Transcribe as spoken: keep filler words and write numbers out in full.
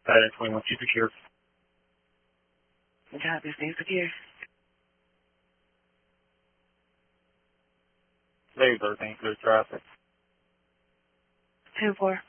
Saturday twenty-one, two secure. Copy, stay secure. Today, thirteen, clear traffic. ten four.